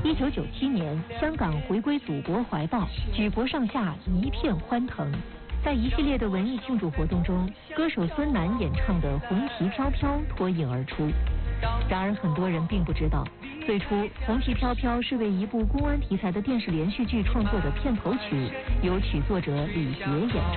1997年，香港回归祖国怀抱，举国上下一片欢腾。在一系列的文艺庆祝活动中，歌手孙楠演唱的《红旗飘飘》脱颖而出。然而，很多人并不知道，最初《红旗飘飘》是为一部公安题材的电视连续剧创作的片头曲，由曲作者李杰演